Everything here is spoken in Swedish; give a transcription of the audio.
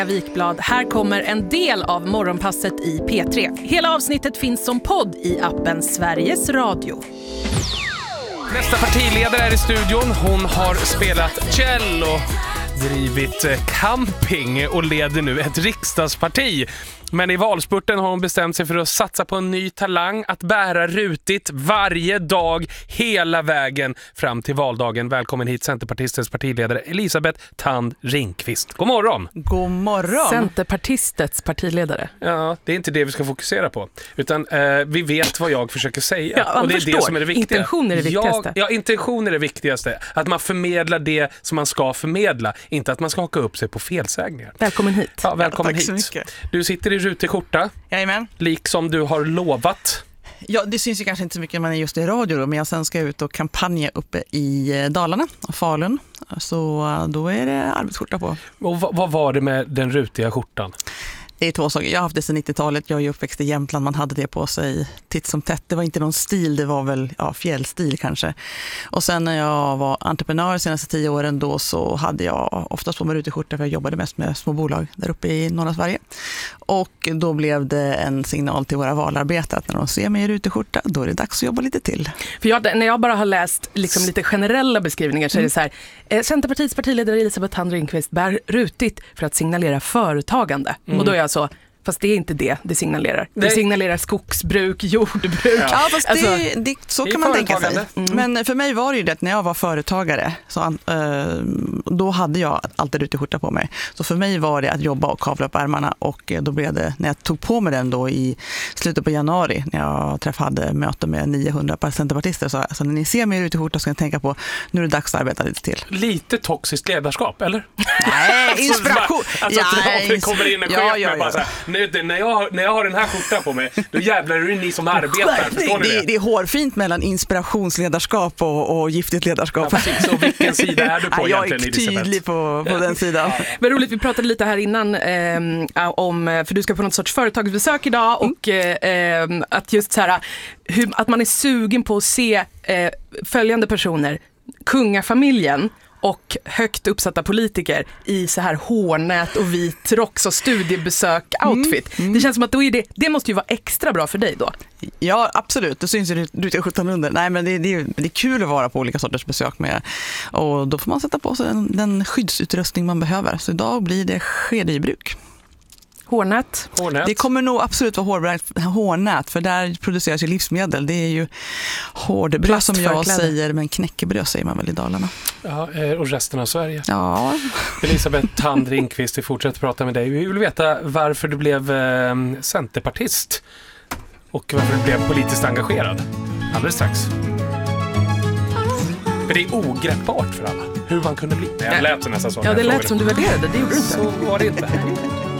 Wikblad. Här kommer en del av morgonpasset i P3. Hela avsnittet finns som podd i appen Sveriges Radio. Nästa partiledare är i studion. Hon har spelat cello, drivit camping och leder nu ett riksdagsparti. Men i valspurten har hon bestämt sig för att satsa på en ny talang, att bära rutigt varje dag hela vägen fram till valdagen. Välkommen hit Centerpartistens partiledare Elisabeth Thand Ringqvist. God morgon! God morgon! Centerpartistets partiledare. Ja, det är inte det vi ska fokusera på. Utan vi vet vad jag försöker säga. Ja, och det är det som är det viktiga. Intention är det viktigaste. Ja, intention är det viktigaste. Att man förmedlar det som man ska förmedla. Inte att man ska haka upp sig på felsägningar. Välkommen hit. Ja, välkommen tack så hit. mycket. Du sitter i rutig skjorta. Jajamän. Liksom du har lovat. Ja, det syns ju kanske inte så mycket när man är just i radio då, men jag sen ska ut och kampanja uppe i Dalarna och Falun. Så då är det arbetsskjorta på. Och vad var det med den rutiga skjortan? Det är två saker. Jag har haft det sedan 90-talet. Jag är uppväxt i Jämtland. Man hade det på sig titt som tätt. Det var inte någon stil, det var väl fjällstil kanske. Och sen när jag var entreprenör de senaste 10 åren då så hade jag oftast på mig rutig-skjorta för jag jobbade mest med små bolag där uppe i norra Sverige. Och då blev det en signal till våra valarbetare att när de ser mig i rutig-skjorta då är det dags att jobba lite till. För när jag bara har läst liksom lite generella beskrivningar så är det så här: Centerpartiets partiledare Elisabeth Thand Ringqvist bär rutigt för att signalera företagande. Och då är jag så, fast det är inte det signalerar. Det signalerar skogsbruk, jordbruk. Ja, fast så kan man tänka sig. Men för mig var det ju det att när jag var företagare så, då hade jag alltid rutig-skjorta på mig. Så för mig var det att jobba och kavla upp ärmarna och då blev det, när jag tog på mig den då i slutet på januari när jag hade möte med 900 centerpartister så alltså, när ni ser mig i rutig-skjorta så kan jag tänka på nu är det dags att arbeta lite till. Lite toxiskt ledarskap, eller? Nej, inspiration. Alltså att det kommer in en chef med bara så här, när jag har den här skjortan på mig, då jävlar är det ni som arbetar. Förstår ni det? Det är hårfint mellan inspirationsledarskap och giftigt ledarskap. Ja, precis. Så vilken sida är du på egentligen, Elisabeth? Jag är tydlig på den sidan. Men roligt, vi pratade lite här innan om, för du ska på något sorts företagsbesök idag och att just så här, att man är sugen på att se följande personer, kungafamiljen och högt uppsatta politiker i så här hårnät och vit rocks och studiebesök-outfit. Det känns som att då är det måste ju vara extra bra för dig då. Ja, absolut. Det syns ju rutiga 17 under. Nej, men det är kul att vara på olika sorters besök med. Och då får man sätta på sig den skyddsutrustning man behöver. Så idag blir det skede i bruk. Hårnät. Det kommer nog absolut vara hårnät för där produceras ju livsmedel. Det är ju hårdbröd som jag säger, men knäckebröd säger man väl i Dalarna. Ja, och resten av Sverige. Ja. Elisabeth Thand Ringqvist, vi fortsätter prata med dig. Vi vill veta varför du blev centerpartist och varför du blev politiskt engagerad. Alldeles strax. För det är ogreppbart för alla hur man kunde bli. Jag lät så nästan så. Ja, det lät som du värderade, det gjorde du inte. Så var det inte.